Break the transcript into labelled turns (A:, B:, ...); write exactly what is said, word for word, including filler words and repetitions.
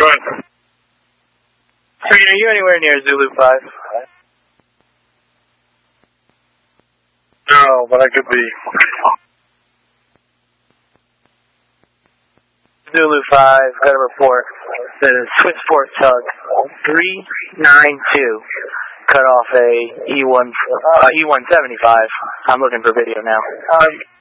A: ahead.
B: Sergeant, are you anywhere near Zulu five?
A: No, but I could be.
B: Zulu five, got a report that a switchport tug three nine two cut off a E one, uh, E one seventy-five. I'm looking for video now.
A: Um,